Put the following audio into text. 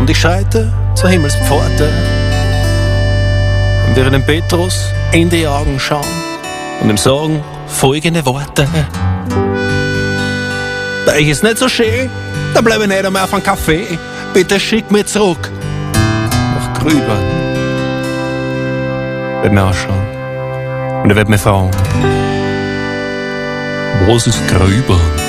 Und ich schreite zur Himmelspforte und werde dem Petrus in die Augen schauen und ihm sagen folgende Worte. Bei euch ist nicht so schön, da bleibe ich nicht einmal auf einen Kaffee. Bitte schick mich zurück nach Grübern. Ich werde mir anschauen und er wird mich fragen, was ist Grübern?